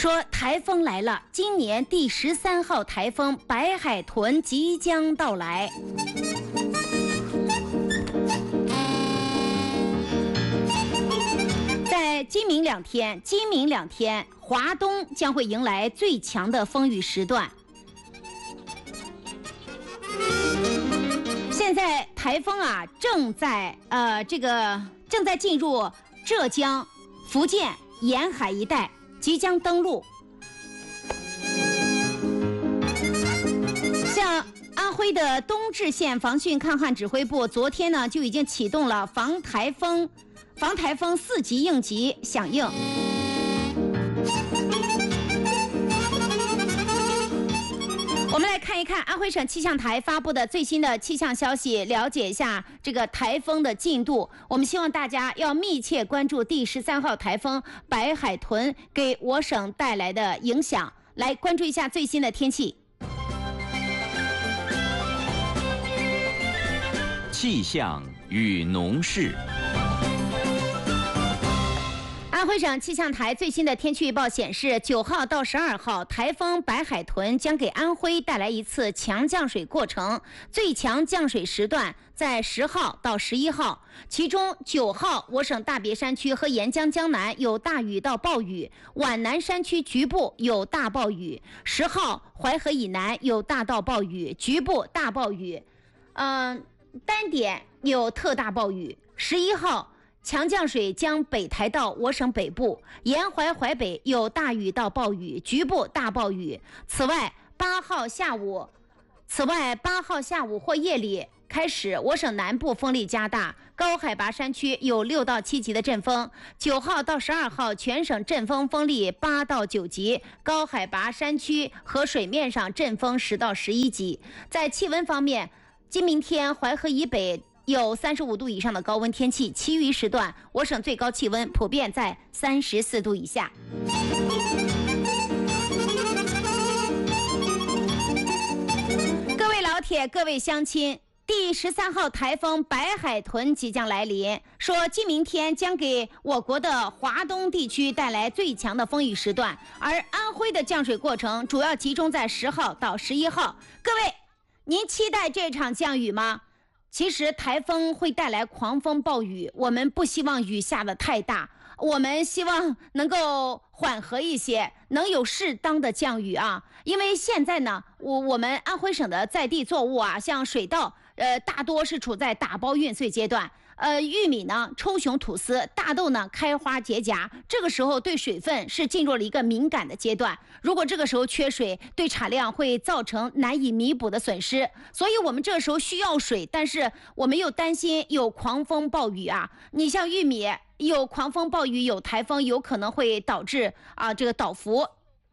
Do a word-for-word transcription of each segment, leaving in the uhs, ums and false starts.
说台风来了，今年第十三号台风白海豚即将到来。在今明两天，今明两天，华东将会迎来最强的风雨时段。现在台风啊，正在呃这个正在进入浙江、福建沿海一带，即将登陆。像安徽的东至县防汛抗旱指挥部昨天呢就已经启动了防台风防台风四级应急响应。我们来看一看安徽省气象台发布的最新的气象消息，了解一下这个台风的进度。我们希望大家要密切关注第十三号台风白海豚给我省带来的影响，来关注一下最新的天气。 气象与农事。 安徽省气象台最新的天气预报显示，九号到十二号，台风白海豚将给安徽带来一次强降水过程，最强降水时段在十号到十一号，其中九号我省大别山区和沿江江南有大雨到暴雨，皖南山区局部有大暴雨，十号淮河以南有大到暴雨，局部大暴雨，嗯、呃，单点有特大暴雨。十一号强降水将北抬到我省北部，沿淮淮北有大雨到暴雨，局部大暴雨。此外，八号下午，此外八号下午或夜里开始，我省南部风力加大，高海拔山区有六到七级的阵风。九号到十二号，全省阵风风力八到九级，高海拔山区和水面上阵风十到十一级。在气温方面，今明天淮河以北有三十五度以上的高温天气，其余时段我省最高气温普遍在三十四度以下。各位老铁，各位乡亲，第十三号台风白海豚即将来临，说今明天将给我国的华东地区带来最强的风雨时段，而安徽的降水过程主要集中在十号到十一号。各位，您期待这场降雨吗？其实台风会带来狂风暴雨，我们不希望雨下得太大，我们希望能够缓和一些，能有适当的降雨啊。因为现在呢，我我们安徽省的在地作物啊，像水稻，呃，大多是处在打包运穗阶段。呃，玉米呢抽雄吐丝，大豆呢开花结荚，这个时候对水分是进入了一个敏感的阶段。如果这个时候缺水，对产量会造成难以弥补的损失。所以我们这个时候需要水，但是我们又担心有狂风暴雨啊。你像玉米有狂风暴雨，有台风，有可能会导致啊这个倒伏。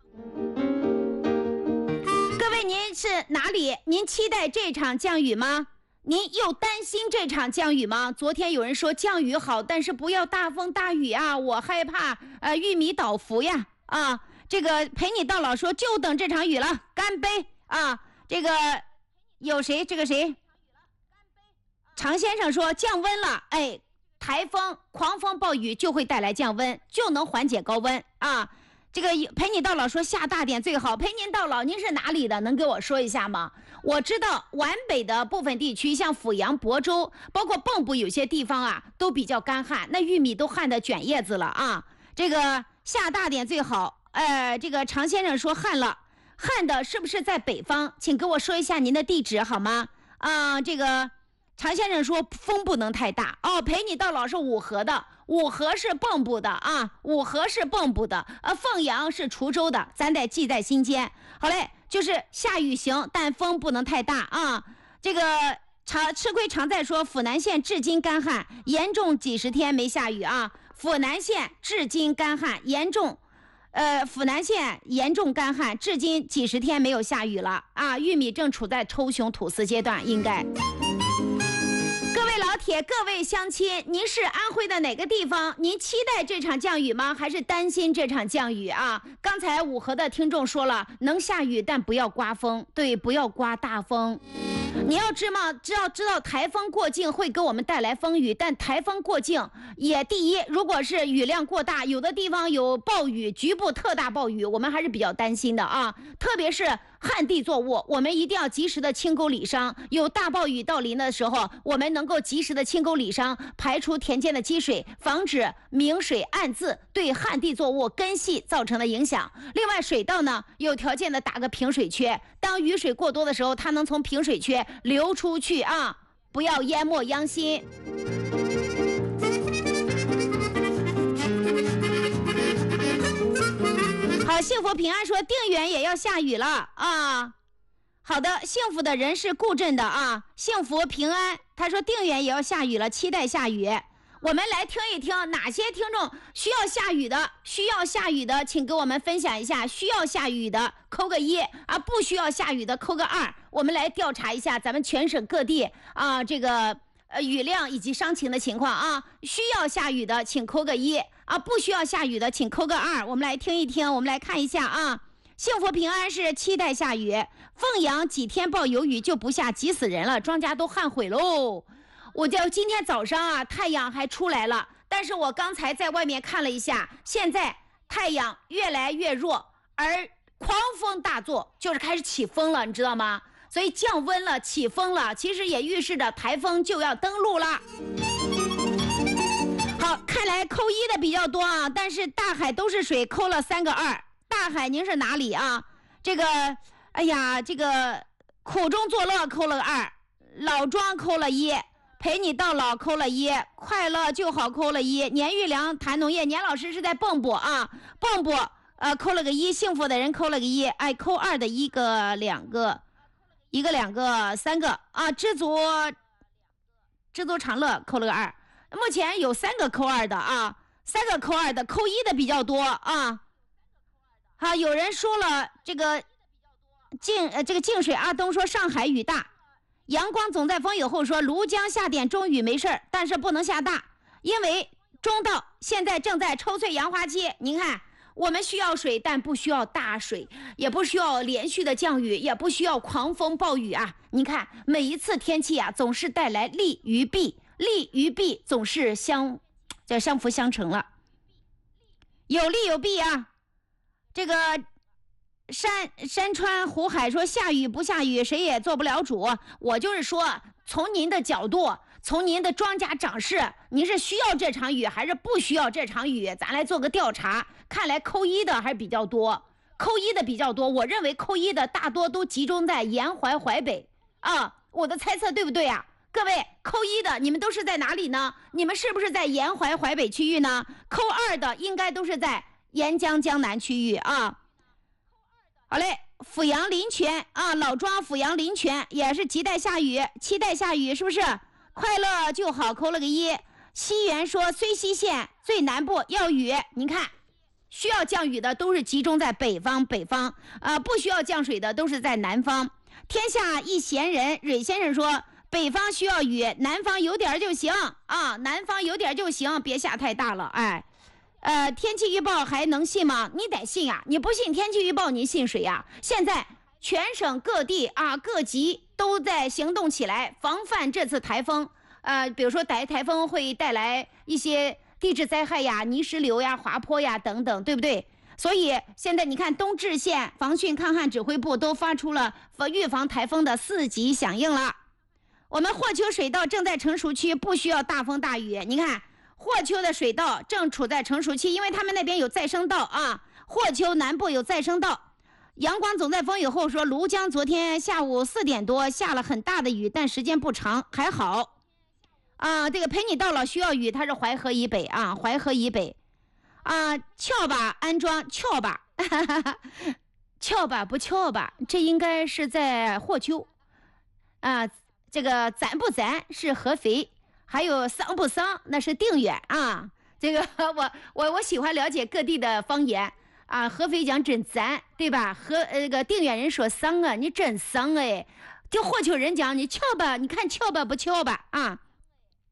各位，您是哪里？您期待这场降雨吗？您又担心这场降雨吗？昨天有人说降雨好，但是不要大风大雨啊，我害怕呃玉米倒伏呀啊！这个陪你到老说就等这场雨了，干杯啊！这个有谁？这个谁？常先生说降温了，哎，台风狂风暴雨就会带来降温，就能缓解高温啊。这个陪你到老说下大点最好，陪您到老，您是哪里的？能给我说一下吗？我知道皖北的部分地区，像阜阳、亳州，包括蚌埠有些地方啊，都比较干旱，那玉米都旱得卷叶子了啊。这个下大点最好。呃，这个常先生说旱了，旱的是不是在北方？请给我说一下您的地址好吗？啊，这个常先生说风不能太大哦，陪你到老是五河的，五河是蚌埠的啊，五河是蚌埠的，呃，凤阳是滁州的，咱得记在心间。好嘞，就是下雨行，但风不能太大啊。这个常吃亏常在说，阜南县至今干旱，严重几十天没下雨啊。阜南县至今干旱严重，呃，阜南县严重干旱，至今几十天没有下雨了啊。玉米正处在抽雄吐丝阶段，应该。各位老铁。 铁各位乡亲，您是安徽的哪个地方？您期待这场降雨吗？还是担心这场降雨啊？刚才五河的听众说了，能下雨但不要刮风，对，不要刮大风。你要知吗？知道知道台风过境会给我们带来风雨，但台风过境也第一，如果是雨量过大，有的地方有暴雨，局部特大暴雨，我们还是比较担心的啊。特别是旱地作物，我们一定要及时的清沟理商。有大暴雨到临的时候，我们能够及时的清沟理商，排除田间的积水，防止明水暗渍对旱地作物根系造成的影响。另外，水稻呢有条件的打个平水缺，当雨水过多的时候，它能从平水缺流出去啊，不要淹没秧心。好，幸福平安说定远也要下雨了啊。好的，幸福的人是固镇的啊。幸福平安他说定远也要下雨了，期待下雨。我们来听一听哪些听众需要下雨的，需要下雨的请给我们分享一下，需要下雨的扣个一啊，不需要下雨的扣个二。我们来调查一下咱们全省各地啊这个呃雨量以及伤情的情况啊。需要下雨的请扣个一啊，不需要下雨的请扣个二。我们来听一听，我们来看一下啊。幸福平安是期待下雨，凤阳几天报有雨就不下，急死人了，庄稼都旱毁喽。我就今天早上啊，太阳还出来了，但是我刚才在外面看了一下，现在太阳越来越弱，而狂风大作，就是开始起风了，你知道吗？所以降温了，起风了，其实也预示着台风就要登陆了。好，看来扣一的比较多啊，但是大海都是水，扣了三个二。大海您是哪里啊？这个，哎呀，这个苦中作乐扣了个二，老庄扣了一。陪你到老扣了一，快乐就好扣了一，年玉良谈农业，年老师是在蚌埠啊，蚌埠呃扣了个一，幸福的人扣了个一，哎扣二的一个两个，一个两个三个啊，知足知足常乐扣了个二，目前有三个扣二的啊，三个扣二的，扣一的比较多啊。好，有人说了这个静呃这个静水阿东说上海雨大。阳光总在风雨后说庐江下点中雨没事儿，但是不能下大，因为中稻现在正在抽穗扬花期。您看，我们需要水，但不需要大水，也不需要连续的降雨，也不需要狂风暴雨啊。您看，每一次天气啊，总是带来利与弊，利与弊总是相叫相辅相成了，有利有弊啊。这个。山山川湖海说下雨不下雨谁也做不了主，我就是说从您的角度，从您的庄稼长势，您是需要这场雨还是不需要这场雨，咱来做个调查。看来扣一的还比较多，扣一的比较多，我认为扣一的大多都集中在沿淮淮北啊，我的猜测对不对啊？各位扣一的你们都是在哪里呢？你们是不是在沿淮淮北区域呢？扣二的应该都是在沿江江南区域啊。好嘞，阜阳临泉啊，老庄阜阳临泉也是亟待下雨，期待下雨，是不是？快乐就好，扣了个一。西源说睢溪县最南部要雨，您看，需要降雨的都是集中在北方，北方啊、呃，不需要降水的都是在南方。天下一闲人，蕊先生说北方需要雨，南方有点就行啊，南方有点就行，别下太大了，哎。呃，天气预报还能信吗？你得信啊！你不信天气预报，你信谁呀？现在全省各地啊，各级都在行动起来，防范这次台风。呃，比如说台台风会带来一些地质灾害呀、泥石流呀、滑坡呀等等，对不对？所以现在你看，东至县防汛抗旱指挥部都发出了预防台风的四级响应了。我们霍丘水稻正在成熟期，不需要大风大雨。你看。霍丘的水稻正处在成熟期，因为他们那边有再生稻啊。霍丘南部有再生稻。阳光总在风雨后说，庐江昨天下午四点多下了很大的雨，但时间不长，还好。啊，这个陪你到老需要雨，它是淮河以北啊，淮河以北。啊，翘吧安装翘吧，翘吧不翘吧，这应该是在霍丘。啊，这个咱不咱是合肥。还有桑不桑那是定远啊，这个我我我喜欢了解各地的方言啊。合肥讲真咱对吧？和那个定远人说桑啊，你真桑哎。就霍丘人讲你翘吧，你看翘吧不翘吧啊？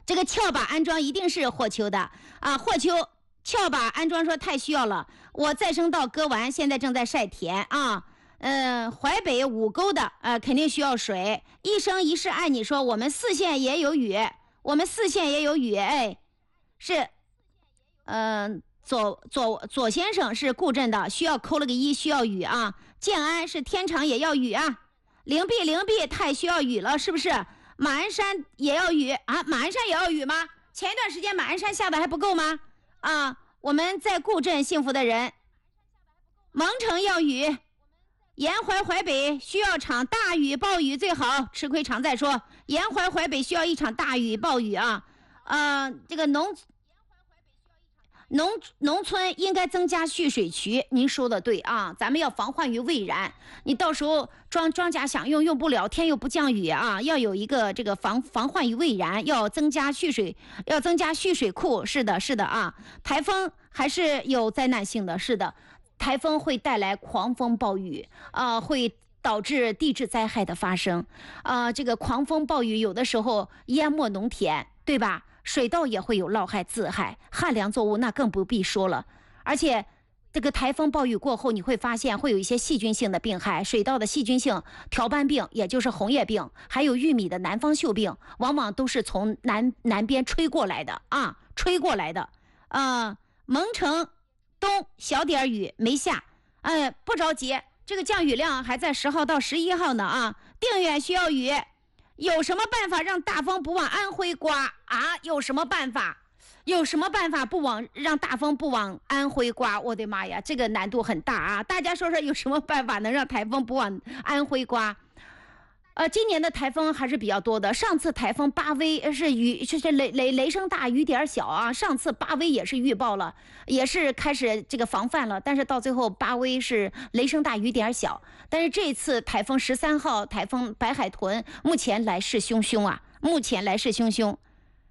这个撬把安装一定是霍秋的啊，霍秋撬把安装说太需要了，我再生稻割完，现在正在晒田啊。嗯，淮北五沟的呃肯定需要水。一生一世爱你说我们四县也有雨，我们四县也有雨，哎，是，嗯、呃，左左左先生是固镇的，需要扣了个一，需要雨啊。建安是天长也要雨啊。灵璧灵璧太需要雨了，是不是？马鞍山也要雨啊？马鞍山也要雨吗？前一段时间马鞍山下的还不够吗？啊，我们在固镇幸福的人，蒙城要雨。沿淮淮北需要场大雨暴雨最好，吃亏常在说。沿淮淮北需要一场大雨暴雨啊，呃，这个农农农村应该增加蓄水渠，您说的对啊，咱们要防患于未然。你到时候庄庄稼想用用不了，天又不降雨啊，要有一个这个防防患于未然，要增加蓄水，要增加蓄水库。是的，是的啊，台风还是有灾难性的，是的。台风会带来狂风暴雨啊、呃，会导致地质灾害的发生啊、呃。这个狂风暴雨有的时候淹没农田，对吧？水稻也会有涝害自害，旱粮作物那更不必说了。而且这个台风暴雨过后，你会发现会有一些细菌性的病害，水稻的细菌性条斑病，也就是红叶病，还有玉米的南方锈病，往往都是从南南边吹过来的啊，吹过来的啊、呃。蒙城东小点雨没下，哎，不着急，这个降雨量还在十号到十一号呢啊。定远需要雨，有什么办法让大风不往安徽刮啊？有什么办法？有什么办法不往让大风不往安徽刮？我的妈呀，这个难度很大啊！大家说说有什么办法能让台风不往安徽刮？呃，今年的台风还是比较多的。上次台风八威是雨，就是雷雷雷声大雨点小啊。上次八威也是预报了，也是开始这个防范了，但是到最后八威是雷声大雨点小。但是这次台风十三号台风白海豚目前来势汹汹啊，目前来势汹汹。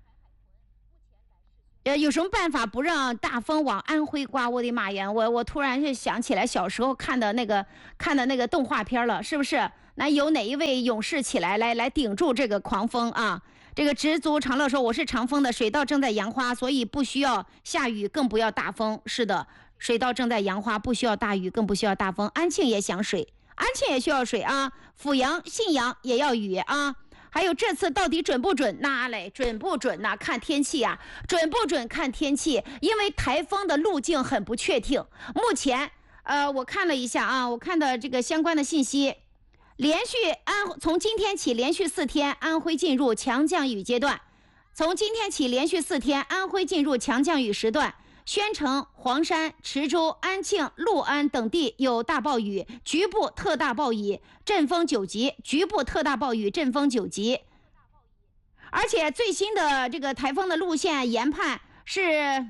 呃，有什么办法不让大风往安徽刮？我的妈呀！我我突然是想起来小时候看的那个看的那个动画片了，是不是？那有哪一位勇士起来来来顶住这个狂风啊？这个知足常乐说：“我是长风的，水稻正在扬花，所以不需要下雨，更不要大风。”是的，水稻正在扬花，不需要大雨，更不需要大风。安庆也想水，安庆也需要水啊。阜阳、信阳也要雨啊。还有这次到底准不准？那嘞，准不准呐、啊？看天气啊，准不准看天气？因为台风的路径很不确定。目前，呃，我看了一下啊，我看的这个相关的信息。连续安从今天起连续四天，安徽进入强降雨阶段。从今天起连续四天，安徽进入强降雨时段。宣城、黄山、池州、安庆、六安等地有大暴雨，局部特大暴雨，阵风九级，局部特大暴雨，阵风九级。而且最新的这个台风的路线研判是，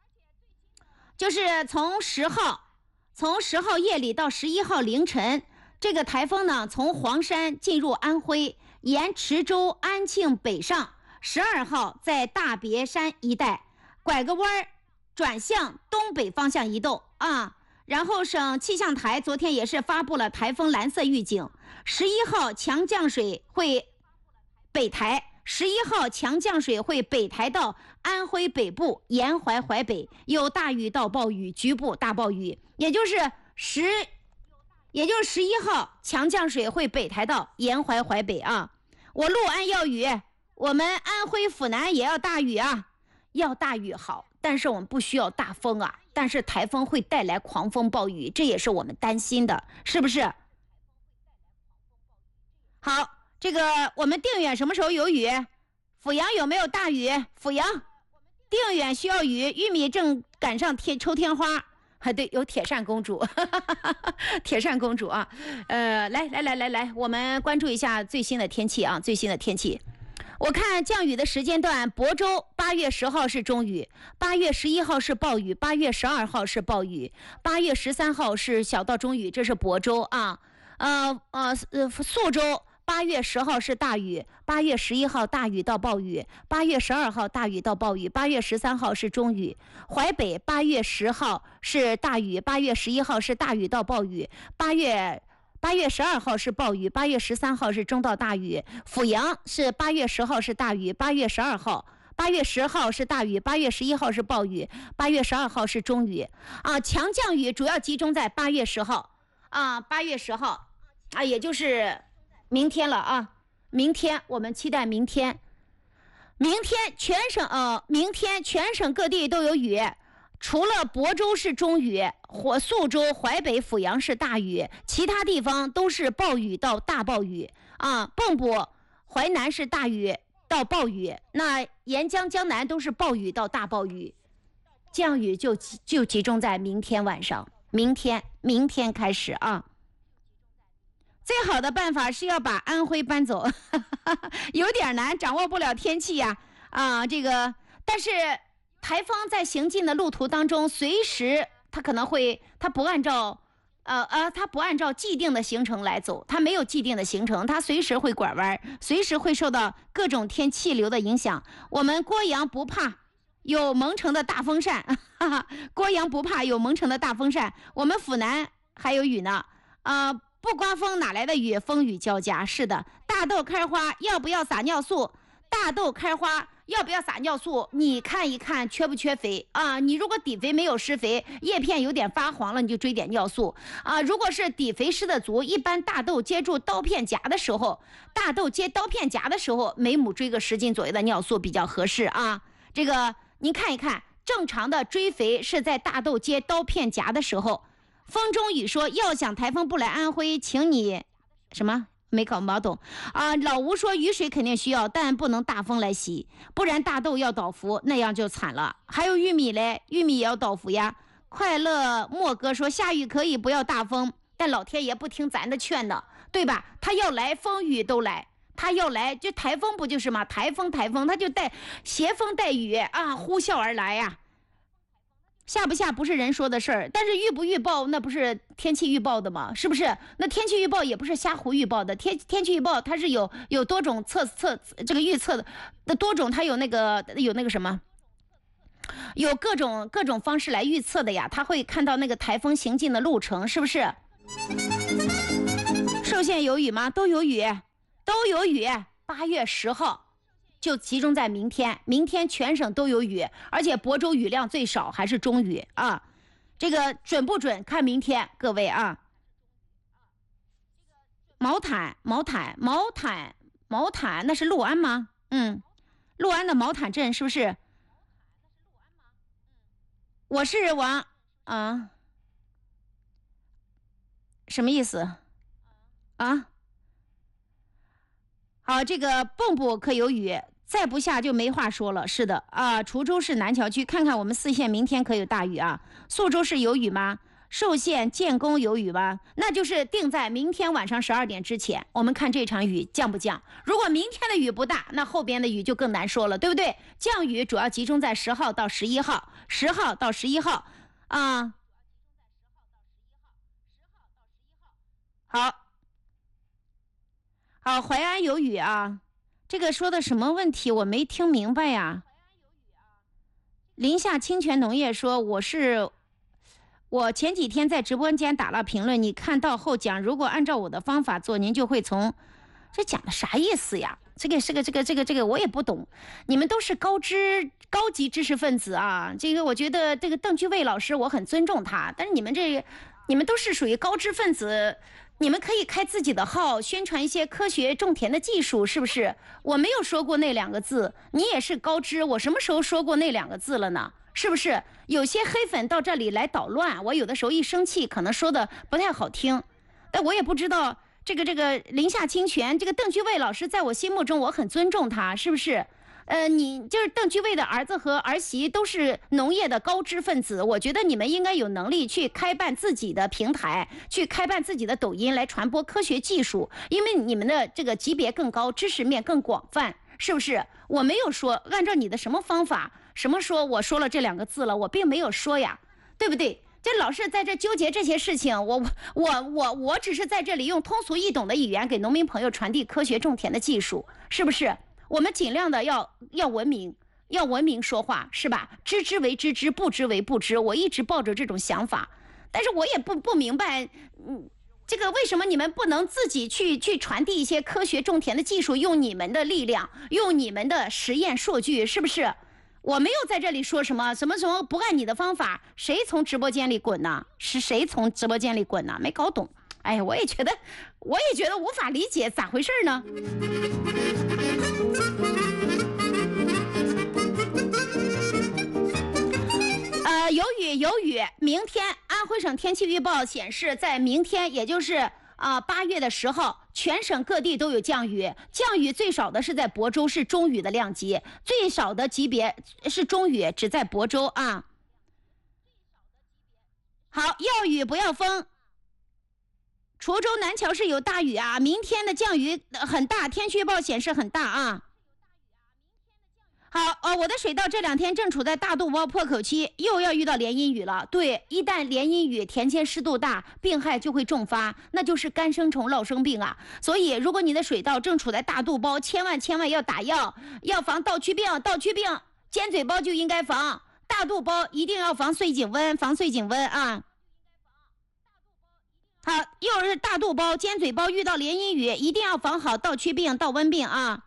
就是从十号，从十号夜里到十一号凌晨。这个台风呢，从黄山进入安徽，沿池州、安庆北上。十二号在大别山一带拐个弯，转向东北方向移动啊。然后省气象台昨天也是发布了台风蓝色预警。十一号强降水会北台，十一号强降水会北台到安徽北部沿淮淮北，有大雨到暴雨，局部大暴雨，也就是十。也就是十一号强降水会北台到沿淮淮北啊。我六安要雨，我们安徽阜南也要大雨啊。要大雨好，但是我们不需要大风啊。但是台风会带来狂风暴雨，这也是我们担心的，是不是？好，这个我们定远什么时候有雨？阜阳有没有大雨？阜阳、定远需要雨，玉米正赶上天抽天花。啊，对，有铁扇公主，铁扇公主啊，呃，来来来来来，我们关注一下最新的天气啊，最新的天气。我看降雨的时间段，亳州八月十号是中雨，八月十一号是暴雨，八月十二号是暴雨，八月十三号是小到中雨，这是亳州啊，呃呃呃，宿州。八月十号是大雨，八月十一号大雨到暴雨，八月十二号大雨到暴雨，八月十三号是中雨。淮北八月十号是大雨，八月十一号是大雨到暴雨，八月八月十二号是暴雨，八月十三号是中到大雨。阜阳是八月十号是大雨，八月十二号八月十号是大雨，八月十一号是暴雨，八月十二号是中雨啊。强降雨主要集中在八月十号啊，八月十号啊，也就是明天了啊。明天我们期待明天，明天全省呃，明天全省各地都有雨，除了亳州是中雨，或宿州、淮北、阜阳是大雨，其他地方都是暴雨到大暴雨啊。蚌埠、淮南是大雨到暴雨，那沿江、江南都是暴雨到大暴雨，降雨就就集中在明天晚上，明天明天开始啊。最好的办法是要把安徽搬走，有点难，掌握不了天气呀啊，这个但是台风在行进的路途当中，随时它可能会，它不按照。呃呃，它不按照既定的行程来走，它没有既定的行程，它随时会拐弯，随时会受到各种天气流的影响。我们郭阳不怕有蒙城的大风扇，哈哈，郭阳不怕有蒙城的大风扇。我们府南还有雨呢，呃，不刮风哪来的雨？风雨交加。是的，大豆开花要不要撒尿素？大豆开花要不要撒尿素？你看一看缺不缺肥啊？你如果底肥没有施肥，叶片有点发黄了，你就追点尿素啊。如果是底肥施的足，一般大豆接住刀片夹的时候，大豆接刀片夹的时候，每亩追个十斤左右的尿素比较合适啊。这个您看一看，正常的追肥是在大豆接刀片夹的时候。风中雨说，要想台风不来安徽，请你什么？没搞毛懂啊！老吴说雨水肯定需要，但不能大风来袭，不然大豆要倒伏，那样就惨了。还有玉米嘞，玉米也要倒伏呀。快乐莫哥说下雨可以，不要大风，但老天爷不听咱的劝的，对吧？他要来，风雨都来，他要来，就台风不就是吗？台风台风，他就带斜风带雨啊，呼啸而来呀。下不下不是人说的事儿，但是预不预报那不是天气预报的吗？是不是？那天气预报也不是瞎胡预报的，天天气预报它是有有多种测测这个预测的，那多种它有那个有那个什么，有各种各种方式来预测的呀。它会看到那个台风行进的路程，是不是？寿县有雨吗？都有雨，都有雨。八月十号。就集中在明天，明天全省都有雨，而且亳州雨量最少，还是中雨啊。这个准不准？看明天，各位啊。毛坦，毛坦，毛坦，毛坦，那是六安吗？嗯，六安的毛坦镇是不是？我是王啊？什么意思？啊？好，这个蚌埠可有雨。再不下就没话说了。是的啊，滁州市南桥区，看看我们四县明天可有大雨啊。宿州市有雨吗？寿县、建功有雨吗？那就是定在明天晚上十二点之前，我们看这场雨降不降。如果明天的雨不大，那后边的雨就更难说了，对不对？降雨主要集中在十号到十一号，十号到十一号啊。好，好，淮安有雨啊。这个说的什么问题？我没听明白呀。林夏清泉农业说，我是我前几天在直播间打了评论，你看到后讲，如果按照我的方法做，您就会从，这讲的啥意思呀？这个这个这个这个这个我也不懂。你们都是高知高级知识分子啊，这个我觉得这个邓居卫老师我很尊重他，但是你们这你们都是属于高知分子。你们可以开自己的号，宣传一些科学种田的技术，是不是？我没有说过那两个字，你也是高知，我什么时候说过那两个字了呢？是不是？有些黑粉到这里来捣乱，我有的时候一生气，可能说的不太好听，但我也不知道这个这个林夏清泉，这个邓居卫老师，在我心目中我很尊重他，是不是？呃，你就是邓居卫的儿子和儿媳都是农业的高知分子，我觉得你们应该有能力去开办自己的平台，去开办自己的抖音来传播科学技术，因为你们的这个级别更高，知识面更广泛，是不是？我没有说按照你的什么方法，什么说我说了这两个字了，我并没有说呀，对不对？这老是在这纠结这些事情，我我我我只是在这里用通俗易懂的语言给农民朋友传递科学种田的技术，是不是？我们尽量的要要文明，要文明说话，是吧？知之为知之，不知为不知。我一直抱着这种想法，但是我也不不明白，嗯， 这个为什么你们不能自己去去传递一些科学种田的技术，用你们的力量，用你们的实验数据，是不是？我没有在这里说什么什么什么不按你的方法，谁从直播间里滚呢？是谁从直播间里滚呢？没搞懂。哎呀，我也觉得，我也觉得无法理解，咋回事呢？呃，有雨有雨，明天安徽省天气预报显示，在明天，也就是啊八月的十号，全省各地都有降雨，降雨最少的是在亳州，是中雨的量级，最少的级别是中雨，只在亳州啊。好，要雨不要风。滁州南桥市有大雨啊，明天的降雨很大，天气预报显示很大啊。好，呃，我的水稻这两天正处在大肚包破口期，又要遇到连阴雨了。对，一旦连阴雨，田间湿度大，病害就会重发，那就是干生虫酪生病啊。所以，如果你的水稻正处在大肚包，千万千万要打药，要防稻曲病。稻曲病，尖嘴包就应该防，大肚包一定要防碎井瘟，防碎井瘟啊。好，又是大肚包、尖嘴包遇到连阴雨，一定要防好稻曲病、稻瘟病啊。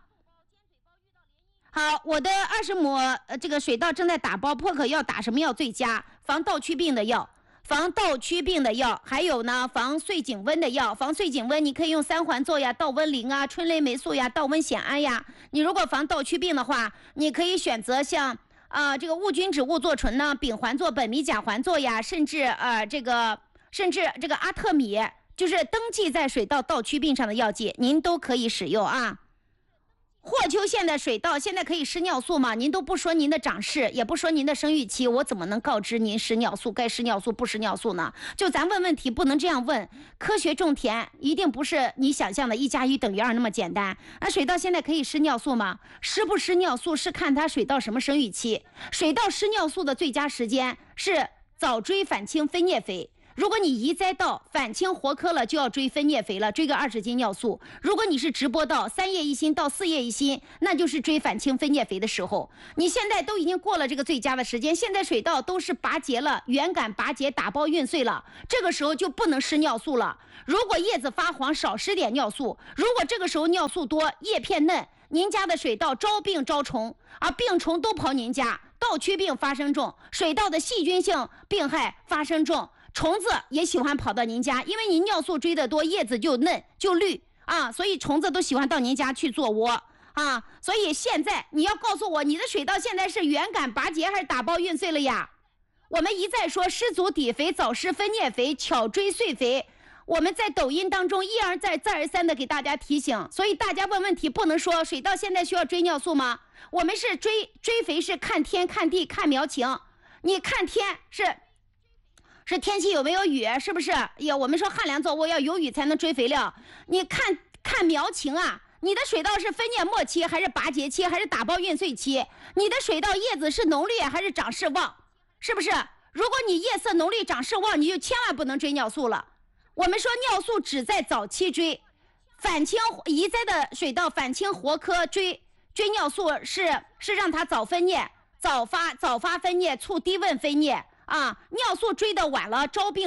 好，我的二十亩呃这个水稻正在打包破口药，打什么药最佳？防稻曲病的药，防稻曲病的药，还有呢防碎井瘟的药。防碎井瘟你可以用三环唑呀、稻瘟灵啊、春雷霉素呀、稻瘟酰胺呀。你如果防稻曲病的话，你可以选择像啊、呃、这个戊菌酯兀唑醇呢、丙环唑、苯米甲环唑呀，甚至呃这个甚至这个阿特米，就是登记在水稻稻曲病上的药剂，您都可以使用啊。霍秋县的水稻现在可以施尿素吗？您都不说您的长势，也不说您的生育期，我怎么能告知您施尿素该施尿素不施尿素呢？就咱问问题不能这样问，科学种田一定不是你想象的一加一等于二那么简单。那水稻现在可以施尿素吗？施不施尿素是看它水稻什么生育期。水稻施尿素的最佳时间是早追反清分蘖肥。如果你移栽稻反清活科了，就要追分蘖肥了，追个二十斤尿素。如果你是直播稻三叶一心到四叶一心，那就是追反清分蘖肥的时候。你现在都已经过了这个最佳的时间，现在水稻都是拔节了，圆杆拔节打包运穗了，这个时候就不能施尿素了。如果叶子发黄，少施点尿素；如果这个时候尿素多，叶片嫩，您家的水稻招病招虫啊，病虫都跑您家，稻曲病发生重，水稻的细菌性病害发生重。虫子也喜欢跑到您家，因为您尿素追得多，叶子就嫩就绿啊，所以虫子都喜欢到您家去做窝啊。所以现在你要告诉我，你的水稻现在是圆杆拔节还是打包运穗了呀？我们一再说施足底肥、早施分蘖肥、巧追穗肥，我们在抖音当中一而再再而三的给大家提醒，所以大家问问题不能说水稻现在需要追尿素吗？我们是追追肥是看天看地看苗情，你看天是。是天气有没有雨，是不是？呀，我们说旱粮作物要有雨才能追肥料。你看看苗情啊，你的水稻是分蘖末期，还是拔节期，还是打包运穗期？你的水稻叶子是浓绿还是长势旺？是不是？如果你叶色浓绿长势旺，你就千万不能追尿素了。我们说尿素只在早期追，反清移栽的水稻反清活科追追尿素是是让它早分蘖、早发早发分蘖，促低温分蘖。啊，尿素追得晚了，招病。